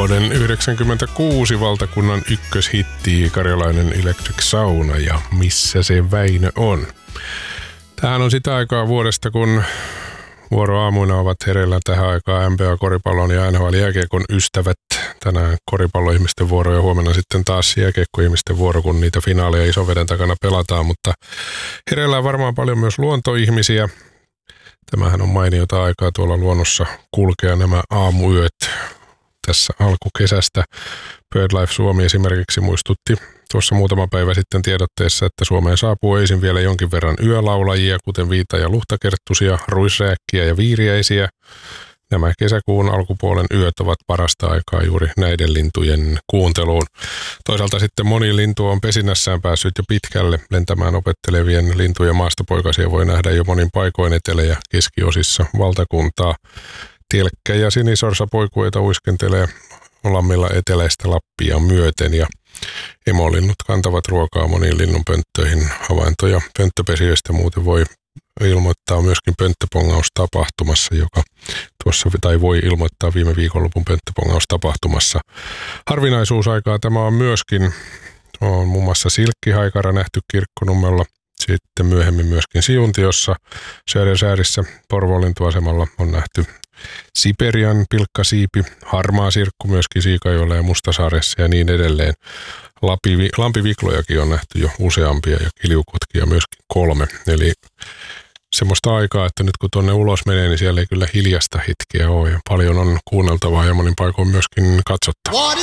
Vuoden 1996 valtakunnan ykköshitti Karjalainen Electric Sauna ja Missä se Väinö on. Tämähän on sitä aikaa vuodesta, kun vuoroaamuina ovat hereillä tähän aikaan NBA-koripallon ja NHL-jääkiekon ystävät. Tänään koripalloihmisten vuoro ja huomenna sitten taas jääkiekkoihmisten vuoro, kun niitä finaaleja isoveden takana pelataan. Mutta hereillä on varmaan paljon myös luontoihmisiä. Tämähän on mainiota aikaa tuolla luonnossa kulkea nämä aamuyöt tässä alkukesästä. BirdLife Suomi esimerkiksi muistutti tuossa muutama päivä sitten tiedotteessa, että Suomeen saapuu ensin vielä jonkin verran yölaulajia, kuten viita- ja luhtakerttusia, ruisrääkkiä ja viiriäisiä. Nämä kesäkuun alkupuolen yöt ovat parasta aikaa juuri näiden lintujen kuunteluun. Toisaalta sitten moni lintu on pesinässään päässyt jo pitkälle. Lentämään opettelevien lintujen maastopoikasia voi nähdä jo monin paikoin etelä- ja keskiosissa valtakuntaa. Tilkkä- ja sinisorsapoikueita uiskentelee lammilla eteläistä Lappia myöten ja emolinnut kantavat ruokaa moniin linnunpönttöihin. Havaintoja pönttöpesijöistä muuten voi ilmoittaa myöskin pönttöpongaustapahtumassa, joka tuossa, tai voi ilmoittaa viime viikonlopun pönttöpongaustapahtumassa. Harvinaisuusaikaa tämä on myöskin, on muun muassa silkkihaikara nähty Kirkkonummella, sitten myöhemmin myöskin Siuntiossa, Säärissä Porvoolintuasemalla on nähty Siperian pilkkasiipi, harmaa sirkku myöskin Siikajoella ja Mustasaaressa ja niin edelleen. Lampiviklojakin on nähty jo useampia ja kiljukutkia myöskin 3. Eli semmoista aikaa, että nyt kun tuonne ulos menee, niin siellä ei kyllä hiljasta hetkeä ole ja paljon on kuunneltavaa ja monin paikoin myöskin katsottavaa.